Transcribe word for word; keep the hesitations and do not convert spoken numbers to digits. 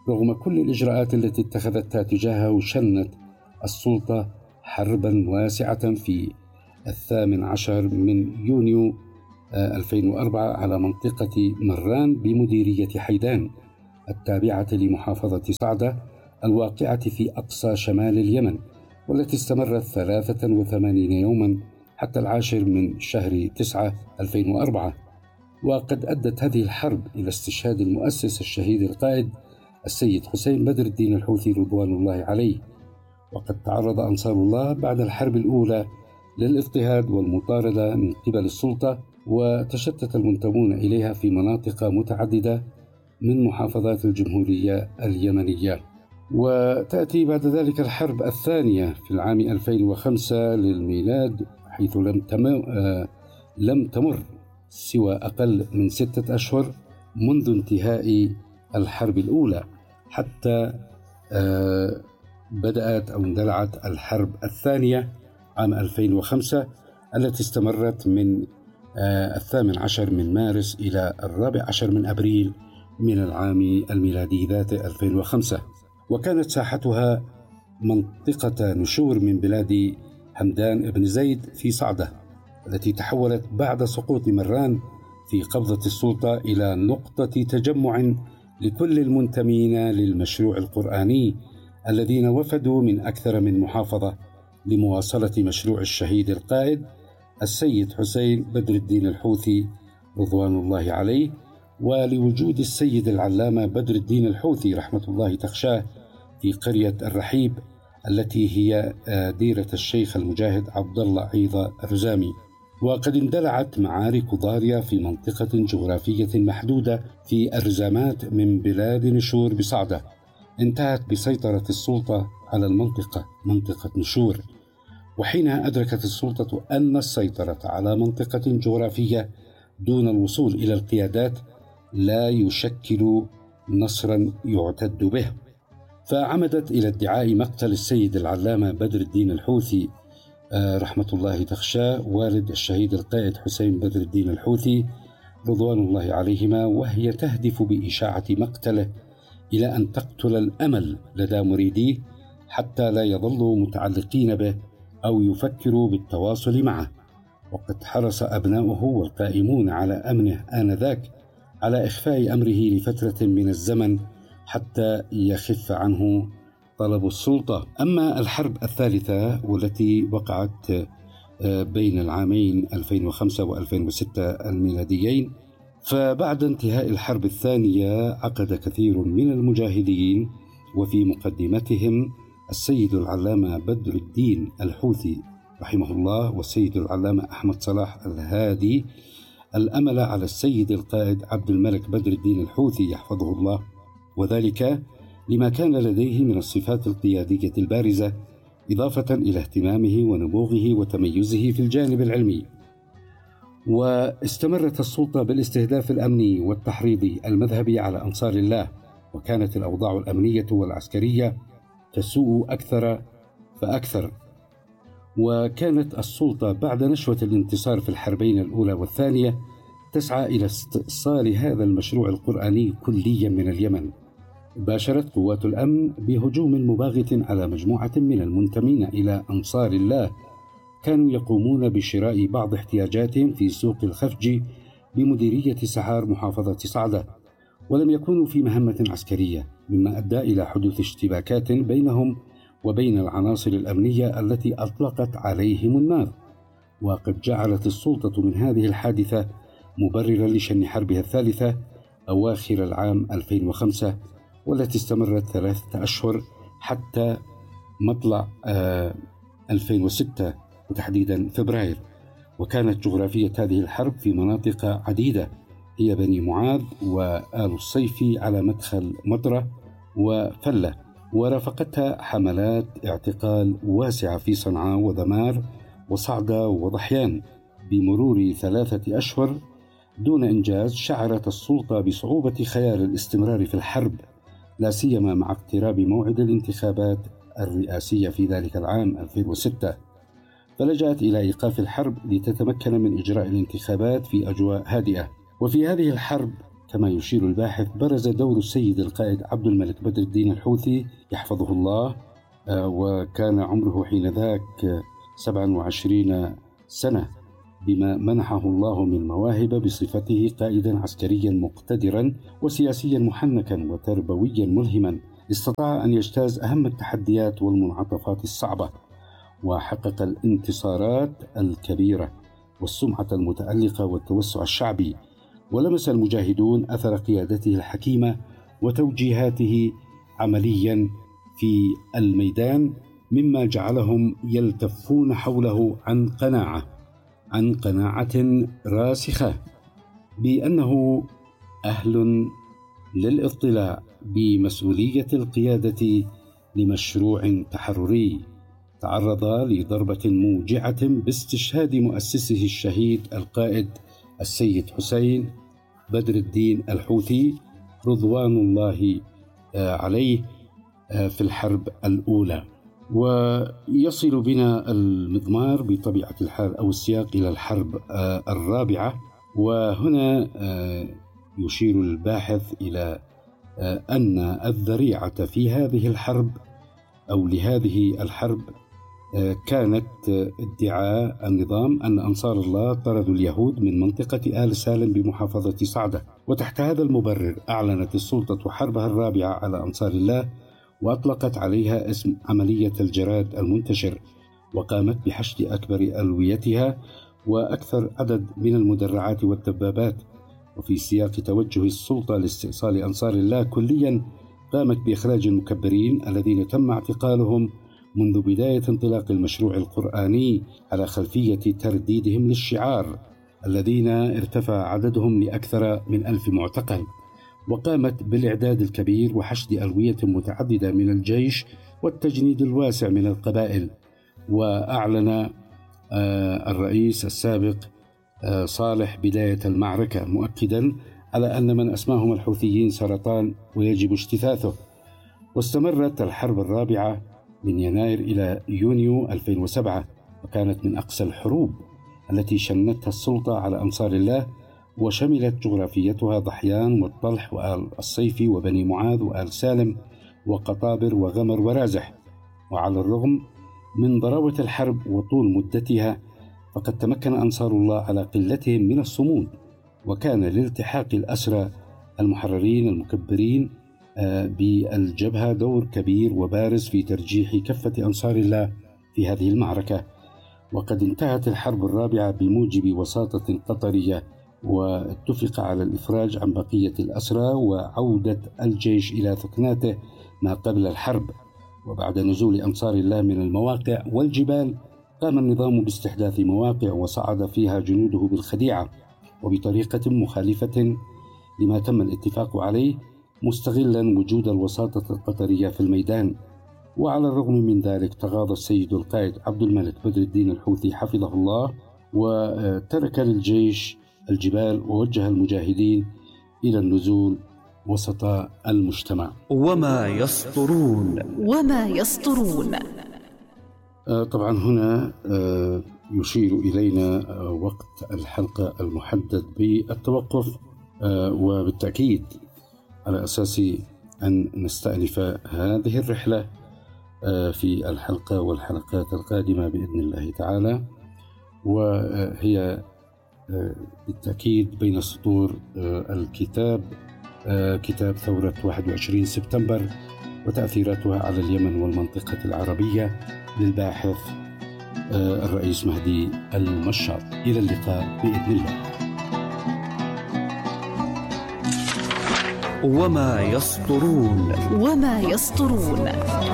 رغم كل الإجراءات التي اتخذتها تجاهه، وشنت السلطة حربا واسعة في الثامن عشر من يونيو ألفين وأربعة على منطقة مران بمديرية حيدان التابعة لمحافظة صعدة الواقعة في أقصى شمال اليمن، والتي استمرت ثلاثة وثمانين يوما حتى العاشر من شهر تسعة ألفين وأربعة. وقد أدت هذه الحرب إلى استشهاد المؤسس الشهيد القائد السيد حسين بدر الدين الحوثي رضوان الله عليه. وقد تعرض أنصار الله بعد الحرب الأولى للاضطهاد والمطاردة من قبل السلطة، وتشتت المنتمون إليها في مناطق متعددة من محافظات الجمهورية اليمنية. وتأتي بعد ذلك الحرب الثانية في العام ألفين وخمسة للميلاد، حيث لم تمر, آه لم تمر سوى أقل من ستة أشهر منذ انتهاء الحرب الأولى حتى آه بدأت أو اندلعت الحرب الثانية عام ألفين وخمسة، التي استمرت من آه الثامن عشر من مارس إلى الرابع عشر من أبريل من العام الميلادي ذاته ألفين وخمسة. وكانت ساحتها منطقة نشور من بلاد حمدان بن زيد في صعدة، التي تحولت بعد سقوط مران في قبضة السلطة إلى نقطة تجمع لكل المنتمين للمشروع القرآني الذين وفدوا من أكثر من محافظة لمواصلة مشروع الشهيد القائد السيد حسين بدر الدين الحوثي رضوان الله عليه، ولوجود السيد العلامة بدر الدين الحوثي رحمة الله تخشاه في قرية الرحيب التي هي ديرة الشيخ المجاهد عبد الله عيضة الرزامي. وقد اندلعت معارك ضارية في منطقة جغرافية محدودة في الرزامات من بلاد نشور بصعدة، انتهت بسيطرة السلطة على المنطقة منطقة نشور. وحينها أدركت السلطة أن السيطرة على منطقة جغرافية دون الوصول إلى القيادات لا يشكل نصرا يعتد به، فعمدت إلى ادعاء مقتل السيد العلامة بدر الدين الحوثي رحمة الله تخشاه والد الشهيد القائد حسين بدر الدين الحوثي رضوان الله عليهما، وهي تهدف بإشاعة مقتله إلى أن تقتل الأمل لدى مريديه حتى لا يظلوا متعلقين به أو يفكروا بالتواصل معه. وقد حرص أبناؤه والقائمون على أمنه آنذاك على إخفاء أمره لفترة من الزمن حتى يخف عنه طلب السلطة. أما الحرب الثالثة والتي وقعت بين العامين ألفين وخمسة وألفين وستة الميلاديين، فبعد انتهاء الحرب الثانية عقد كثير من المجاهدين وفي مقدمتهم السيد العلامة بدر الدين الحوثي رحمه الله والسيد العلامة أحمد صلاح الهادي الأمل على السيد القائد عبد الملك بدر الدين الحوثي يحفظه الله، وذلك لما كان لديه من الصفات القيادية البارزة، إضافة إلى اهتمامه ونبوغه وتميزه في الجانب العلمي. واستمرت السلطة بالاستهداف الأمني والتحريض المذهبي على أنصار الله، وكانت الأوضاع الأمنية والعسكرية تسوء أكثر فأكثر. وكانت السلطة بعد نشوة الانتصار في الحربين الأولى والثانية تسعى إلى استئصال هذا المشروع القرآني كليا من اليمن. باشرت قوات الأمن بهجوم مباغت على مجموعة من المنتمين إلى أنصار الله كانوا يقومون بشراء بعض احتياجاتهم في سوق الخفج بمديرية سحار محافظة صعدة، ولم يكونوا في مهمة عسكرية، مما أدى إلى حدوث اشتباكات بينهم وبين العناصر الأمنية التي أطلقت عليهم النار. وقد جعلت السلطة من هذه الحادثة مبررا لشن حربها الثالثة أواخر العام ألفين وخمسة، والتي استمرت ثلاثة أشهر حتى مطلع آه ألفين وستة وتحديدا فبراير. وكانت جغرافية هذه الحرب في مناطق عديدة هي بني معاذ وآل الصيفي على مدخل مطرة وفلة، ورافقتها حملات اعتقال واسعة في صنعاء وذمار وصعدة وضحيان. بمرور ثلاثة أشهر دون إنجاز شعرت السلطة بصعوبة خيار الاستمرار في الحرب، لا سيما مع اقتراب موعد الانتخابات الرئاسية في ذلك العام ألفين وستة، فلجأت إلى إيقاف الحرب لتتمكن من إجراء الانتخابات في أجواء هادئة. وفي هذه الحرب كما يشير الباحث برز دور السيد القائد عبد الملك بدر الدين الحوثي يحفظه الله، وكان عمره حينذاك سبعا وعشرين سنة، بما منحه الله من مواهب بصفته قائدا عسكريا مقتدرا وسياسيا محنكا وتربويا ملهما، استطاع أن يجتاز أهم التحديات والمنعطفات الصعبة، وحقق الانتصارات الكبيرة والسمعة المتألقة والتوسع الشعبي، ولمس المجاهدون أثر قيادته الحكيمة وتوجيهاته عمليا في الميدان، مما جعلهم يلتفون حوله عن قناعة عن قناعة راسخة بأنه أهل للاطلاع بمسؤولية القيادة لمشروع تحرري تعرض لضربة موجعة باستشهاد مؤسسه الشهيد القائد السيد حسين بدر الدين الحوثي رضوان الله عليه في الحرب الأولى. ويصل بنا المضمار بطبيعة الحال أو السياق إلى الحرب الرابعة، وهنا يشير الباحث إلى أن الذريعة في هذه الحرب أو لهذه الحرب كانت ادعاء النظام أن أنصار الله طردوا اليهود من منطقة آل سالم بمحافظة صعدة، وتحت هذا المبرر أعلنت السلطة حربها الرابعة على أنصار الله، وأطلقت عليها اسم عملية الجراد المنتشر، وقامت بحشد أكبر ألويتها وأكثر عدد من المدرعات والدبابات. وفي سياق توجه السلطة لاستئصال أنصار الله كليا، قامت بإخراج المكبرين الذين تم اعتقالهم منذ بداية انطلاق المشروع القرآني على خلفية ترديدهم للشعار، الذين ارتفع عددهم لأكثر من ألف معتقل. وقامت بالإعداد الكبير وحشد ألوية متعددة من الجيش والتجنيد الواسع من القبائل. وأعلن الرئيس السابق صالح بداية المعركة، مؤكدا على أن من أسماهم الحوثيين سرطان ويجب اجتثاثه. واستمرت الحرب الرابعة من يناير إلى يونيو ألفين وسبعة، وكانت من أقصى الحروب التي شنتها السلطة على أنصار الله، وشملت جغرافيتها ضحيان والطلح وآل الصيفي وبني معاذ وآل سالم وقطابر وغمر ورازح. وعلى الرغم من ضراوة الحرب وطول مدتها، فقد تمكن أنصار الله على قلتهم من الصمود، وكان لالتحاق الأسرى المحررين المكبرين بالجبهة دور كبير وبارز في ترجيح كفة أنصار الله في هذه المعركة. وقد انتهت الحرب الرابعة بموجب وساطة قطرية، واتفق على الإفراج عن بقية الأسرى وعودة الجيش إلى ثكناته ما قبل الحرب. وبعد نزول أنصار الله من المواقع والجبال، قام النظام باستحداث مواقع وصعد فيها جنوده بالخديعة وبطريقة مخالفة لما تم الاتفاق عليه، مستغلا وجود الوساطة القطرية في الميدان. وعلى الرغم من ذلك تغاضى السيد القائد عبد الملك بدر الدين الحوثي حفظه الله، وترك للجيش الجبال ووجه المجاهدين إلى النزول وسط المجتمع. وما يسطرون وما يسطرون طبعا هنا يشير إلينا وقت الحلقة المحدد بالتوقف، وبالتأكيد على أساس أن نستأنف هذه الرحلة في الحلقة والحلقات القادمة بإذن الله تعالى. وهي بالتأكيد بين سطور الكتاب، كتاب ثورة واحد وعشرين سبتمبر وتأثيراتها على اليمن والمنطقة العربية للباحث الرئيس مهدي المشاط. إلى اللقاء بإذن الله. وما يسطرون وما يسطرون